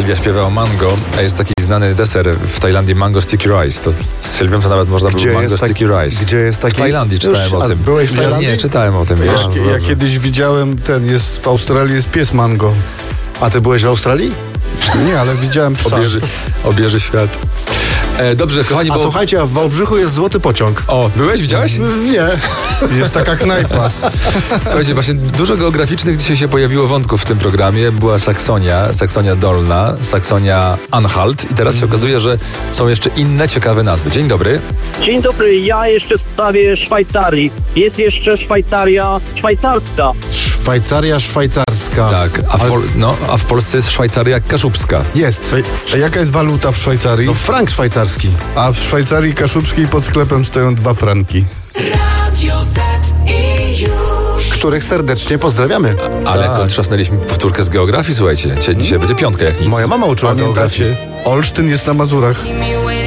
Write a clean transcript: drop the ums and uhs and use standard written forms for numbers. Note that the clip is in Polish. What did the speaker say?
Sylwia śpiewa o mango, a jest taki znany deser w Tajlandii, mango sticky rice. To z Sylwią to nawet można było mango sticky rice. Gdzie jest taki? W Tajlandii czytałem o tym. Byłeś w Tajlandii? Nie, czytałem o tym. Ja kiedyś widziałem, w Australii jest pies mango. A ty byłeś w Australii? Nie, ale widziałem psa. Obieży świat. Dobrze, kochani, A bo... słuchajcie, a w Wałbrzychu jest złoty pociąg. O, byłeś? Widziałeś? Nie. Jest taka knajpa. Słuchajcie, właśnie dużo geograficznych dzisiaj się pojawiło wątków w tym programie. Była Saksonia Dolna, Saksonia Anhalt i teraz się okazuje, że są jeszcze inne ciekawe nazwy. Dzień dobry. Dzień dobry, ja jeszcze w sprawie Szwajcarii. Jest jeszcze Szwajcaria szwajcarska. Szwajcaria szwajcarska. Tak, a w Polsce jest Szwajcaria kaszubska. Jest. A jaka jest waluta w Szwajcarii? No frank szwajcarski. A w Szwajcarii kaszubskiej pod sklepem stoją 2 franki. Radio Z i już. Których serdecznie pozdrawiamy. Ale Tak. trzasnęliśmy powtórkę z geografii, słuchajcie. Dzisiaj będzie piątka jak nic. Moja mama uczyła geografii. Pamiętacie? Olsztyn jest na Mazurach. Keep me waiting.